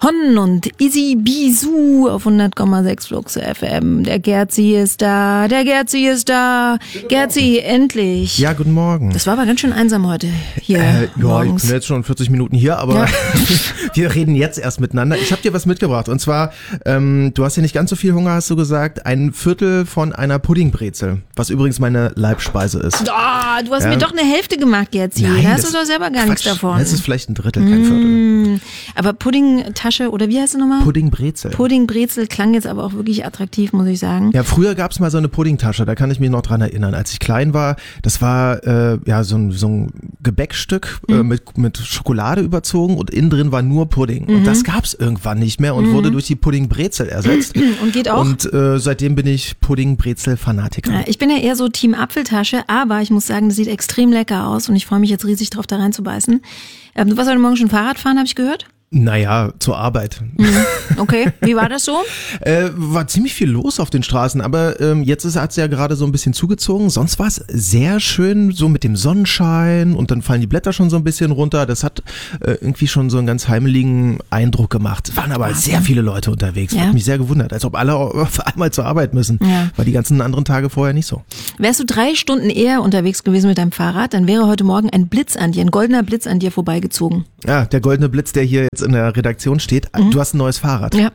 Con und Easy Bisou auf 100,6 Flux FM. Der Gerzi ist da. Gerzi, endlich. Ja, guten Morgen. Das war aber ganz schön einsam heute hier Ja, ich morgens. bin jetzt schon 40 Minuten hier, aber wir reden jetzt erst miteinander. Ich habe dir was mitgebracht und zwar, du hast ja nicht ganz so viel Hunger, hast du gesagt, ein Viertel von einer Puddingbrezel, was übrigens meine Leibspeise ist. Oh, du hast mir doch eine Hälfte gemacht, Gerzi. Nein, Da hast du doch selber gar nichts davon. Das ist vielleicht ein Drittel, kein Viertel. Aber Puddingtasche, oder wie heißt es nochmal? Puddingbrezel. Puddingbrezel klang jetzt aber auch wirklich attraktiv, muss ich sagen. Ja, früher gab's mal so eine Puddingtasche, da kann ich mich noch dran erinnern. Als ich klein war, das war so ein Gebäckstück mit Schokolade überzogen und innen drin war nur Pudding. Und das gab's irgendwann nicht mehr und wurde durch die Puddingbrezel ersetzt. Und geht auch? Und seitdem bin ich Puddingbrezel-Fanatiker. Ja, ich bin ja eher so Team Apfeltasche, aber ich muss sagen, das sieht extrem lecker aus und ich freue mich jetzt riesig drauf, da reinzubeißen. Du warst heute Morgen schon Fahrrad fahren, habe ich gehört? Naja, zur Arbeit. Okay, wie war das so? War ziemlich viel los auf den Straßen, aber jetzt hat es ja gerade so ein bisschen zugezogen. Sonst war es sehr schön, so mit dem Sonnenschein und dann fallen die Blätter schon so ein bisschen runter. Das hat irgendwie schon so einen ganz heimeligen Eindruck gemacht. Waren aber sehr viele Leute unterwegs. Ja. Hat mich sehr gewundert, als ob alle auf einmal zur Arbeit müssen. Ja. War die ganzen anderen Tage vorher nicht so. Wärst du 3 Stunden eher unterwegs gewesen mit deinem Fahrrad, dann wäre heute Morgen ein goldener Blitz an dir vorbeigezogen. Ja, der goldene Blitz, der hier jetzt in der Redaktion steht. Du hast ein neues Fahrrad. Ja.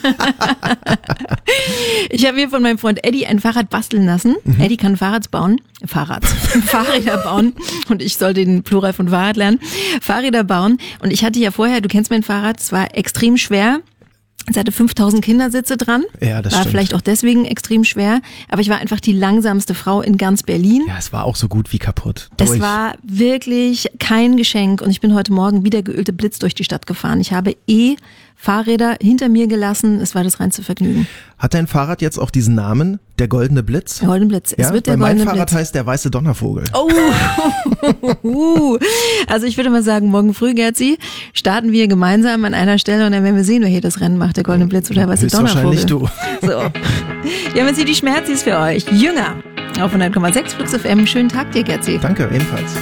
Ich habe mir von meinem Freund Eddie ein Fahrrad basteln lassen. Eddie kann Fahrräder bauen und ich soll den Plural von Fahrrad lernen. Fahrräder bauen und ich hatte ja vorher, du kennst mein Fahrrad, es war extrem schwer. Es hatte 5000 Kindersitze dran. Ja, das war stimmt. vielleicht auch deswegen extrem schwer. Aber ich war einfach die langsamste Frau in ganz Berlin. Ja, es war auch so gut wie kaputt. Das war wirklich kein Geschenk. Und ich bin heute Morgen wie der geölte Blitz durch die Stadt gefahren. Ich habe Fahrräder hinter mir gelassen. Es war das reinste Vergnügen. Hat dein Fahrrad jetzt auch diesen Namen? Der goldene Blitz? Der goldene Blitz. Ja, Es wird der weil goldene mein Fahrrad Blitz. heißt der weiße Donnervogel. Oh, also ich würde mal sagen, morgen früh, Gerzi, starten wir gemeinsam an einer Stelle und dann werden wir sehen, wer hier das Rennen macht, der goldene Blitz oder der weiße Donnervogel. Höchstwahrscheinlich du. So. Wir haben jetzt hier die Schmerzis für euch. Jünger auf 100,6 Flux FM. Schönen Tag dir, Gerzi. Danke, ebenfalls.